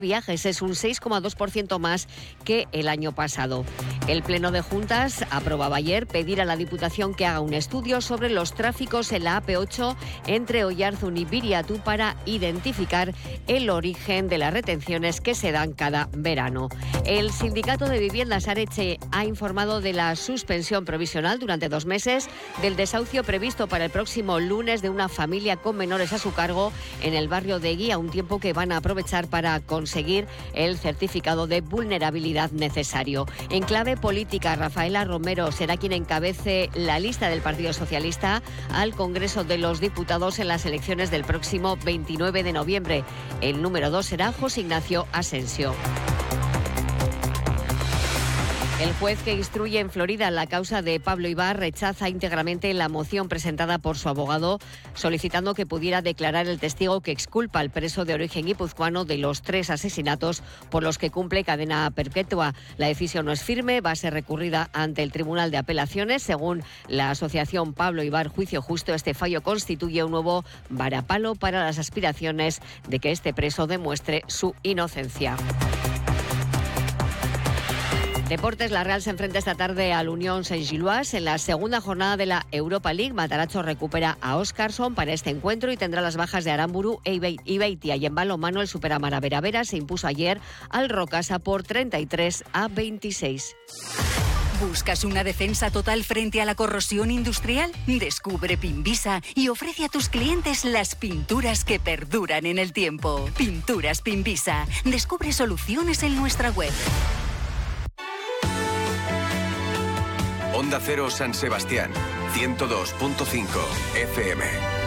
viajes, es un 6,2% más que el año pasado. El Pleno de Juntas aprobaba ayer pedir a la Diputación que haga un estudio sobre los tráficos en la AP8 entre Oyarzun y Biriatu para identificar el origen de las retenciones que se dan cada verano. El Sindicato de Viviendas Areche ha informado de la suspensión provisional durante 2 meses del desahucio previsto para el próximo lunes de una familia con menores a su cargo en el barrio de Eguía, un tiempo que van a aprovechar para conseguir el certificado de vulnerabilidad necesario. En clave política, Rafaela Romero será quien encabece la lista del Partido Socialista al Congreso de los Diputados en las elecciones del próximo 29 de noviembre. El número 2 será José Ignacio Asensio. El juez que instruye en Florida la causa de Pablo Ibar rechaza íntegramente la moción presentada por su abogado solicitando que pudiera declarar el testigo que exculpa al preso de origen guipuzcoano de los 3 asesinatos por los que cumple cadena perpetua. La decisión no es firme, va a ser recurrida ante el Tribunal de Apelaciones. Según la asociación Pablo Ibar Juicio Justo, este fallo constituye un nuevo varapalo para las aspiraciones de que este preso demuestre su inocencia. Deportes, la Real se enfrenta esta tarde al Unión Saint-Gilloise en la segunda jornada de la Europa League. Matarazzo recupera a Óscarson para este encuentro y tendrá las bajas de Aramburu y Beitia. Y en balonmano, el Superamara Veravera se impuso ayer al Rocasa por 33-26. ¿Buscas una defensa total frente a la corrosión industrial? Descubre Pinvisa y ofrece a tus clientes las pinturas que perduran en el tiempo. Pinturas Pinvisa. Descubre soluciones en nuestra web. Onda Cero San Sebastián, 102.5 FM.